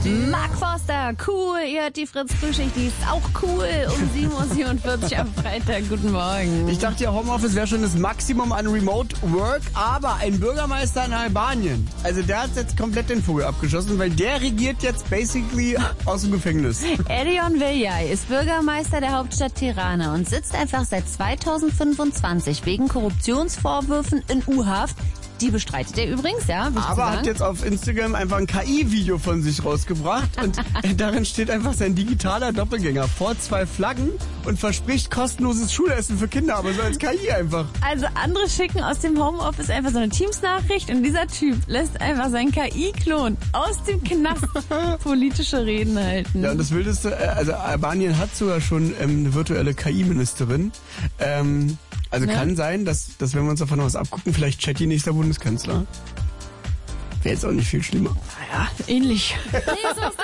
Mark Forster, cool. Ihr hört die Fritz-Frühschicht, die ist auch cool. Um 7.47 Uhr am Freitag. Guten Morgen. Ich dachte ja, Homeoffice wäre schon das Maximum an Remote Work, aber ein Bürgermeister in Albanien, also der hat jetzt komplett den Vogel abgeschossen, weil der regiert jetzt basically aus dem Gefängnis. Edion Veliaj ist Bürgermeister der Hauptstadt Tirana und sitzt einfach seit 2025 wegen Korruptionsvorwürfen in U-Haft. Die bestreitet er übrigens, ja. Aber hat jetzt auf Instagram einfach ein KI-Video von sich rausgebracht und darin steht einfach sein digitaler Doppelgänger vor 2 Flaggen und verspricht kostenloses Schulessen für Kinder, aber so als KI einfach. Also andere schicken aus dem Homeoffice einfach so eine Teams-Nachricht und dieser Typ lässt einfach seinen KI-Klon aus dem Knast politische Reden halten. Ja, und das Wildeste, also Albanien hat sogar schon eine virtuelle KI-Ministerin. Also kann sein, dass wenn wir uns davon was abgucken, vielleicht Chatty nächster Bundeskanzler. Wäre jetzt auch nicht viel schlimmer. Naja, ähnlich.